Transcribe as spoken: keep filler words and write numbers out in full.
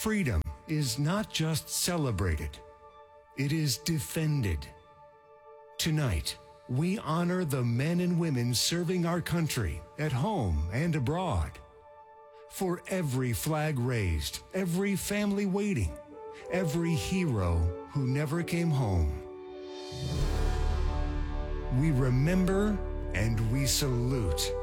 Freedom is not just celebrated, it is defended. Tonight, we honor the men and women serving our country at home and abroad. For every flag raised, every family waiting, every hero who never came home, we remember and we salute